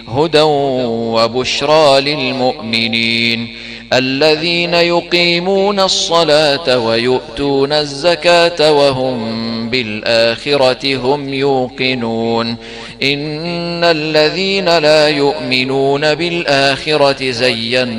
هدى وبشرى للمؤمنين الذين يقيمون الصلاة ويؤتون الزكاة وهم بالآخرة هم يوقنون إن الذين لا يؤمنون بالآخرة زينا